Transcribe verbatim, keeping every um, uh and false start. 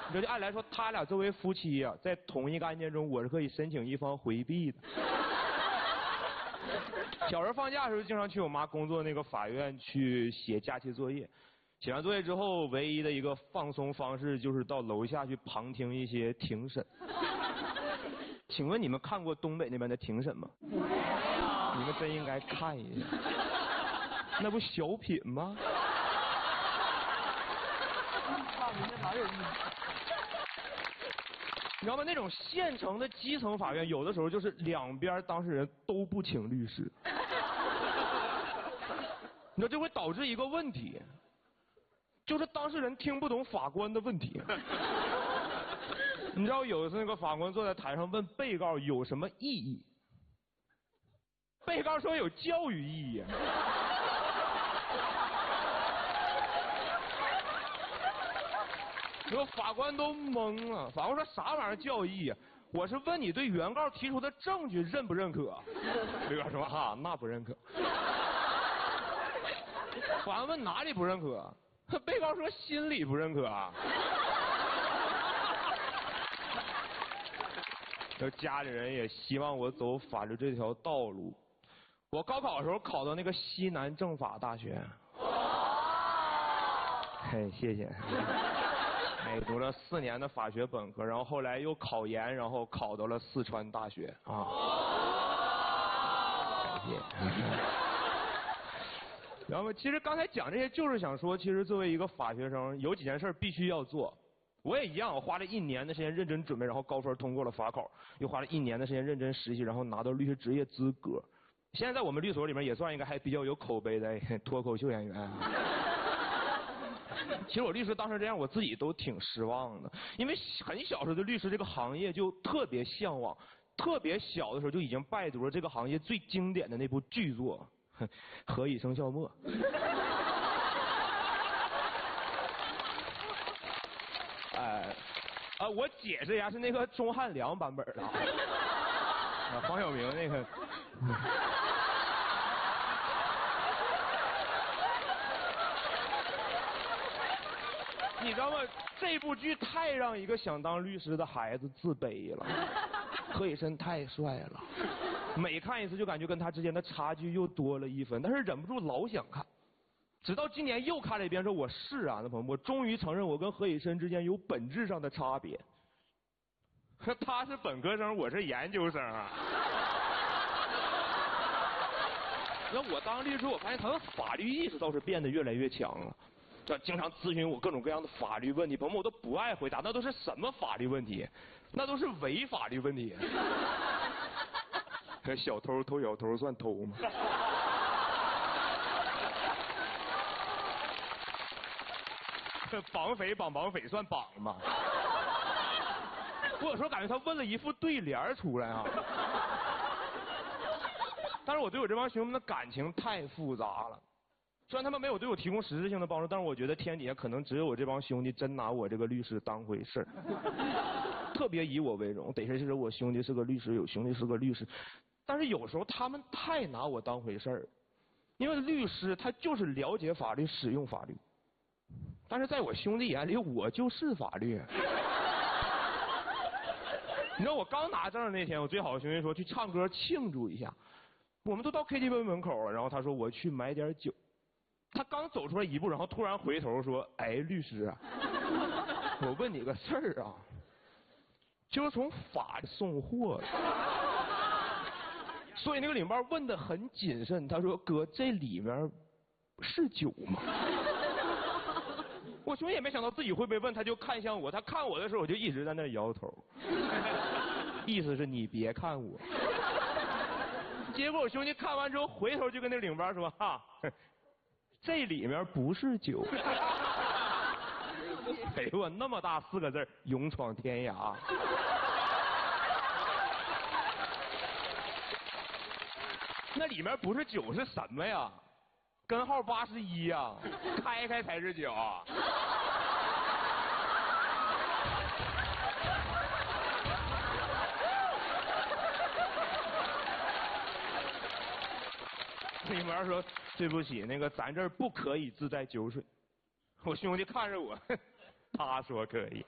你说，就按来说，他俩作为夫妻呀、啊，在同一个案件中，我是可以申请一方回避的。小时候放假的时候，经常去我妈工作那个法院去写假期作业。写完作业之后，唯一的一个放松方式就是到楼下去旁听一些庭审。请问你们看过东北那边的庭审吗？没有。你们真应该看一下，那不小品吗？你知道吗？那种县城的基层法院，有的时候就是两边当事人都不请律师，你知道这会导致一个问题，就是当事人听不懂法官的问题。你知道有一次那个法官坐在台上问被告有什么意义，被告说有教育意义。说法官都懵了，法官说啥玩意儿教义啊？我是问你对原告提出的证据认不认可？被告说哈、啊，那不认可。法官问哪里不认可？被告说心里不认可啊。就家里人也希望我走法律这条道路。我高考的时候考到那个西南政法大学。嘿，谢谢。哎，读了四年的法学本科，然后后来又考研，然后考到了四川大学啊。感谢。然后其实刚才讲这些，就是想说，其实作为一个法学生，有几件事必须要做。我也一样，我花了一年的时间认真准备，然后高分通过了法考，又花了一年的时间认真实习，然后拿到律师执业资格。现在在我们律所里面也算一个还比较有口碑的脱口秀演员。其实我律师当时这样，我自己都挺失望的，因为很小时候对律师这个行业就特别向往，特别小的时候就已经拜读了这个行业最经典的那部巨作《何以笙箫默》。哎，啊，我解释一下，是那个钟汉良版本的，啊，黄晓明那个。你知道吗？这部剧太让一个想当律师的孩子自卑了。何以琛太帅了，每看一次就感觉跟他之间的差距又多了一分，但是忍不住老想看。直到今年又看了一遍，说我是啊，那朋友，我终于承认我跟何以琛之间有本质上的差别。他是本科生，我是研究生啊。那我当律师，我发现他的法律意识倒是变得越来越强了。这经常咨询我各种各样的法律问题，朋友我都不爱回答，那都是什么法律问题？那都是违法律问题。小偷偷小偷算偷吗？绑匪绑绑匪算绑吗？我有时候感觉他问了一副对联出来啊。但是我对我这帮兄弟们的感情太复杂了。虽然他们没有对我提供实质性的帮助，但是我觉得天底下可能只有我这帮兄弟真拿我这个律师当回事儿，特别以我为荣。得是是我兄弟是个律师，有兄弟是个律师，但是有时候他们太拿我当回事儿，因为律师他就是了解法律、使用法律，但是在我兄弟眼里，我就是法律。你知道我刚拿证的那天，我最好的兄弟说去唱歌庆祝一下，我们都到 K T V 门口了，然后他说我去买点酒。他刚走出来一步，然后突然回头说：“哎，律师啊，我问你个事儿啊，就是从法送货的。”所以那个领班问得很谨慎，他说：“哥，这里面是酒吗？”我兄弟也没想到自己会被问，他就看向我，他看我的时候，我就一直在那摇头，意思是你别看我。结果我兄弟看完之后，回头就跟那领班说：“哈。”这里面不是酒。哎呦我那么大四个字，勇闯天涯。那里面不是酒是什么呀？根号八十一呀，开开才是酒。领班说：“对不起，那个咱这儿不可以自带酒水。”我兄弟看着我，他说可以。